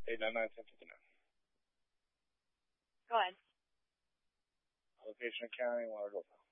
899-1059. Go ahead. Location and county, Water Doorbell.